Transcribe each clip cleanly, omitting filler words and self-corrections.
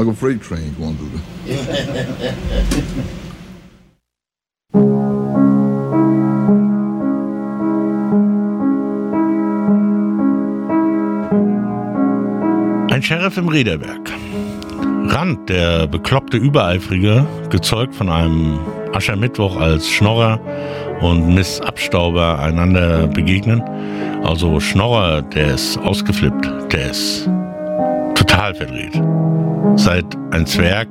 like a freight train going through there. Ein Sheriff im Räderwerk. Rand, der bekloppte Übereifrige, gezeugt von einem Aschermittwoch, als Schnorrer und Miss Abstauber einander begegnen. Also Schnorrer, der ist ausgeflippt, der ist total verdreht. Seit ein Zwerg,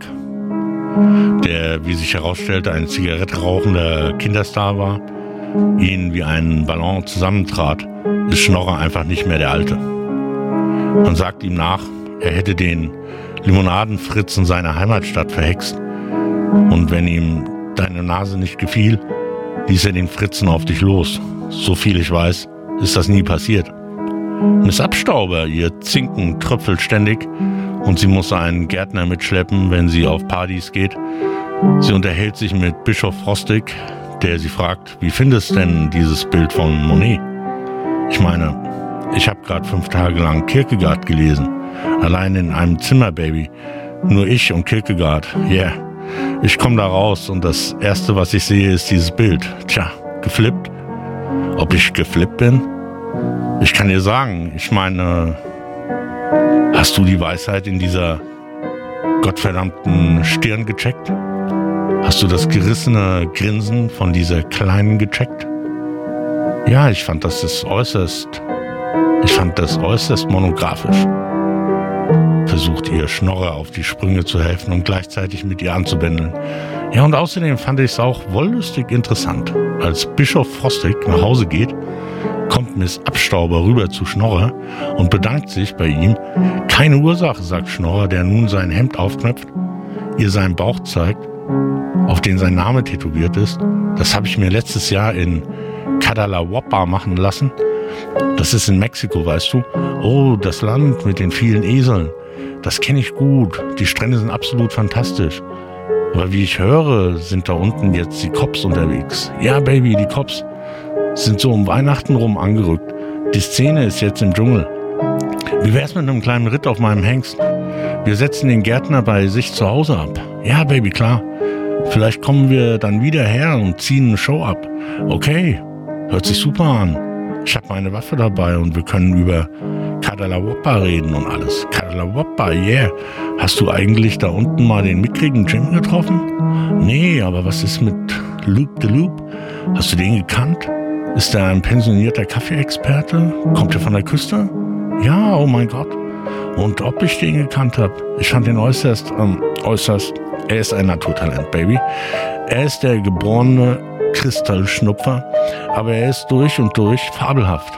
der, wie sich herausstellte, ein Zigarette rauchender Kinderstar war, ihn wie ein Ballon zusammentrat, ist Schnorrer einfach nicht mehr der Alte. Man sagt ihm nach, er hätte den Limonadenfritzen seiner Heimatstadt verhext. Und wenn ihm deine Nase nicht gefiel, ließ er den Fritzen auf dich los. So viel ich weiß, ist das nie passiert. Miss Abstauber, ihr Zinken tröpfelt ständig und sie muss einen Gärtner mitschleppen, wenn sie auf Partys geht. Sie unterhält sich mit Bischof Frostig, der sie fragt, wie findest denn dieses Bild von Monet? Ich meine, ich habe gerade 5 Tage lang Kierkegaard gelesen. Allein in einem Zimmer, Baby. Nur ich und Kierkegaard. Yeah. Ich komme da raus und das Erste, was ich sehe, ist dieses Bild. Tja, geflippt. Ob ich geflippt bin? Ich kann dir sagen, ich meine, hast du die Weisheit in dieser gottverdammten Stirn gecheckt? Hast du das gerissene Grinsen von dieser Kleinen gecheckt? Ja, ich fand das äußerst monografisch. Versucht ihr Schnorrer auf die Sprünge zu helfen und gleichzeitig mit ihr anzubändeln. Ja, und außerdem fand ich es auch wollüstig interessant. Als Bischof Frostig nach Hause geht, kommt Miss Abstauber rüber zu Schnorrer und bedankt sich bei ihm. Keine Ursache, sagt Schnorrer, der nun sein Hemd aufknöpft, ihr seinen Bauch zeigt, auf den sein Name tätowiert ist. Das habe ich mir letztes Jahr in Cadalahuapa machen lassen. Das ist in Mexiko, weißt du? Oh, das Land mit den vielen Eseln. Das kenne ich gut. Die Strände sind absolut fantastisch. Aber wie ich höre, sind da unten jetzt die Cops unterwegs. Ja, Baby, die Cops sind so um Weihnachten rum angerückt. Die Szene ist jetzt im Dschungel. Wie wär's mit einem kleinen Ritt auf meinem Hengst? Wir setzen den Gärtner bei sich zu Hause ab. Ja, Baby, klar. Vielleicht kommen wir dann wieder her und ziehen eine Show ab. Okay, hört sich super an. Ich habe meine Waffe dabei und wir können über Cadalahuapa reden und alles. Cadalahuapa, yeah. Hast du eigentlich da unten mal den mickrigen Jim getroffen? Nee, aber was ist mit Loop the Loop? Hast du den gekannt? Ist er ein pensionierter Kaffeeexperte? Kommt er von der Küste? Ja, oh mein Gott. Und ob ich den gekannt habe? Ich fand ihn äußerst. Er ist ein Naturtalent, Baby. Er ist der geborene Kristallschnupfer, aber er ist durch und durch fabelhaft.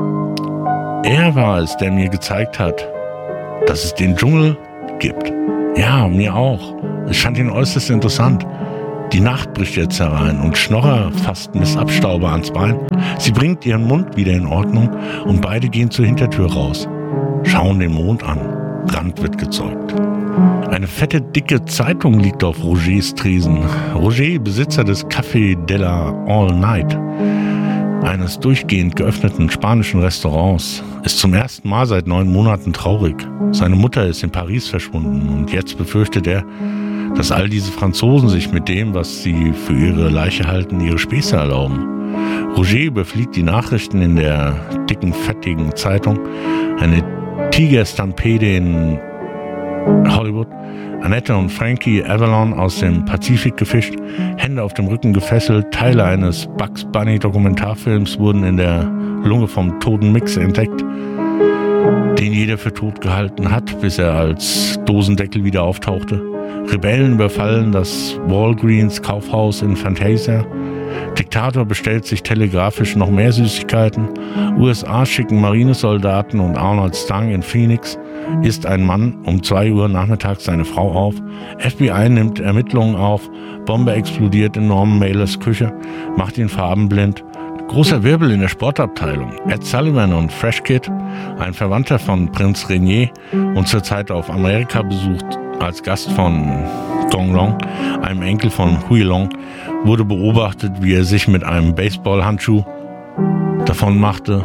Er war es, der mir gezeigt hat, dass es den Dschungel gibt. Ja, mir auch. Ich fand ihn äußerst interessant. Die Nacht bricht jetzt herein und Schnorrer fasst Miss Abstauber ans Bein. Sie bringt ihren Mund wieder in Ordnung und beide gehen zur Hintertür raus. Schauen den Mond an. Rand wird gezeugt. Eine fette, dicke Zeitung liegt auf Rogers Tresen. Roger, Besitzer des Café de la All Night, eines durchgehend geöffneten spanischen Restaurants, ist zum ersten Mal seit 9 Monaten traurig. Seine Mutter ist in Paris verschwunden und jetzt befürchtet er, dass all diese Franzosen sich mit dem, was sie für ihre Leiche halten, ihre Späße erlauben. Roger überfliegt die Nachrichten in der dicken, fettigen Zeitung. Eine Tigerstampede in Hollywood. Annette und Frankie Avalon aus dem Pazifik gefischt, Hände auf dem Rücken gefesselt, Teile eines Bugs Bunny Dokumentarfilms wurden in der Lunge vom toten Mix entdeckt, den jeder für tot gehalten hat, bis er als Dosendeckel wieder auftauchte. Rebellen überfallen das Walgreens Kaufhaus in Fantasia. Diktator bestellt sich telegrafisch noch mehr Süßigkeiten. USA schicken Marinesoldaten und Arnold Stang in Phoenix. Isst ein Mann um 2 Uhr nachmittags seine Frau auf. FBI nimmt Ermittlungen auf. Bombe explodiert in Norman Mailers Küche, macht ihn farbenblind. Großer Wirbel in der Sportabteilung. Ed Sullivan und Fresh Kid, ein Verwandter von Prinz Rainier und zurzeit auf Amerika besucht als Gast von Gong Long, einem Enkel von Hui Long, wurde beobachtet, wie er sich mit einem Baseballhandschuh davon machte.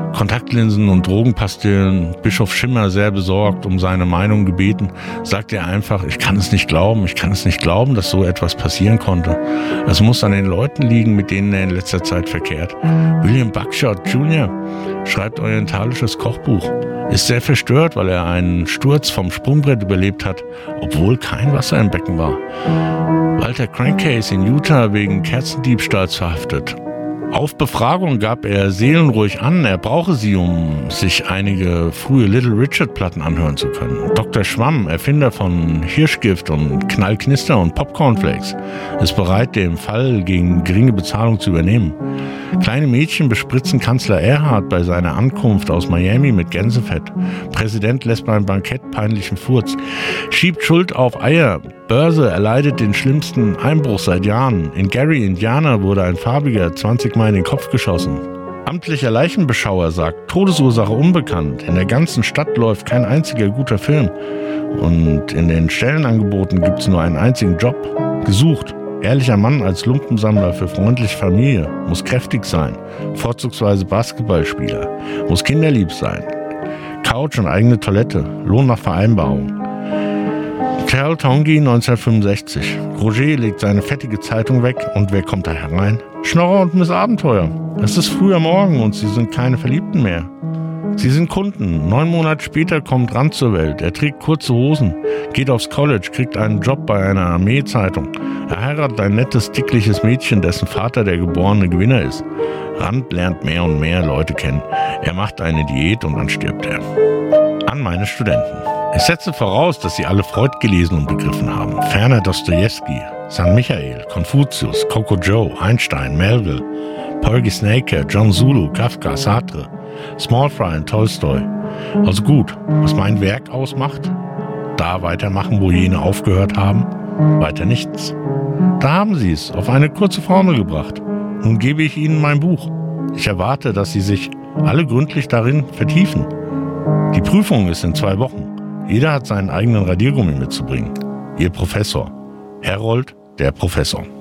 Kontaktlinsen und Drogenpastillen, Bischof Schimmer sehr besorgt um seine Meinung gebeten, sagt er einfach, ich kann es nicht glauben, dass so etwas passieren konnte. Es muss an den Leuten liegen, mit denen er in letzter Zeit verkehrt. William Buckshot Jr. schreibt orientalisches Kochbuch, ist sehr verstört, weil er einen Sturz vom Sprungbrett überlebt hat, obwohl kein Wasser im Becken war. Walter Crankcase in Utah wegen Kerzendiebstahls verhaftet. Auf Befragung gab er seelenruhig an, er brauche sie, um sich einige frühe Little Richard-Platten anhören zu können. Dr. Schwamm, Erfinder von Hirschgift und Knallknister und Popcornflakes, ist bereit, den Fall gegen geringe Bezahlung zu übernehmen. Kleine Mädchen bespritzen Kanzler Erhard bei seiner Ankunft aus Miami mit Gänsefett. Präsident lässt beim Bankett peinlichen Furz. Schiebt Schuld auf Eier. Börse erleidet den schlimmsten Einbruch seit Jahren. In Gary, Indiana, wurde ein Farbiger 20 Mal in den Kopf geschossen. Amtlicher Leichenbeschauer sagt, Todesursache unbekannt. In der ganzen Stadt läuft kein einziger guter Film. Und in den Stellenangeboten gibt es nur einen einzigen Job. Gesucht. Ehrlicher Mann als Lumpensammler für freundliche Familie. Muss kräftig sein. Vorzugsweise Basketballspieler. Muss kinderlieb sein. Couch und eigene Toilette. Lohn nach Vereinbarung. Hotel Tongi 1965. Roger legt seine fettige Zeitung weg und wer kommt da herein? Schnorrer und Miss Abenteuer. Es ist früher Morgen und sie sind keine Verliebten mehr. Sie sind Kunden. 9 Monate später kommt Rand zur Welt. Er trägt kurze Hosen, geht aufs College, kriegt einen Job bei einer Armeezeitung. Er heiratet ein nettes, dickliches Mädchen, dessen Vater der geborene Gewinner ist. Rand lernt mehr und mehr Leute kennen. Er macht eine Diät und dann stirbt er. An meine Studenten. Ich setze voraus, dass sie alle Freud gelesen und begriffen haben. Ferner Dostojewski, San Michael, Konfuzius, Coco Joe, Einstein, Melville, Porgy Snaker, John Zulu, Kafka, Sartre, Small Fry und Tolstoi. Also gut, was mein Werk ausmacht? Da weitermachen, wo jene aufgehört haben? Weiter nichts. Da haben sie es, auf eine kurze Formel gebracht. Nun gebe ich ihnen mein Buch. Ich erwarte, dass sie sich alle gründlich darin vertiefen. Die Prüfung ist in 2 Wochen. Jeder hat seinen eigenen Radiergummi mitzubringen. Ihr Professor. Herold, der Professor.